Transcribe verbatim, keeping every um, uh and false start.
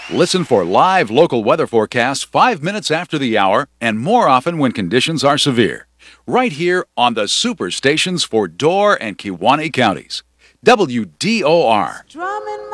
Listen for live local weather forecasts five minutes after the hour and more often when conditions are severe. Right here on the super stations for Door and Kewaunee counties. W D O R.